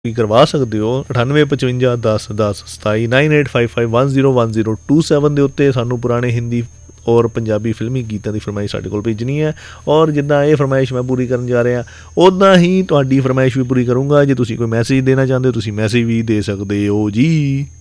ਵੀ ਕਰਵਾ ਸਕਦੇ ਹੋ 9855 10 10 27 9855101027 ਦੇ ਉੱਤੇ ਸਾਨੂੰ ਪੁਰਾਣੇ ਹਿੰਦੀ ਔਰ ਪੰਜਾਬੀ ਫਿਲਮੀ ਗੀਤਾਂ ਦੀ ਫਰਮਾਇਸ਼ ਸਾਡੇ ਕੋਲ ਭੇਜਣੀ ਹੈ। ਔਰ ਜਿੱਦਾਂ ਇਹ ਫਰਮਾਇਸ਼ ਮੈਂ ਪੂਰੀ ਕਰਨ ਜਾ ਰਿਹਾ ਉੱਦਾਂ ਹੀ ਤੁਹਾਡੀ ਫਰਮਾਇਸ਼ ਵੀ ਪੂਰੀ ਕਰੂੰਗਾ। ਜੇ ਤੁਸੀਂ ਕੋਈ ਮੈਸੇਜ ਦੇਣਾ ਚਾਹੁੰਦੇ ਹੋ ਤੁਸੀਂ ਮੈਸੇਜ ਵੀ ਦੇ ਸਕਦੇ ਹੋ ਜੀ।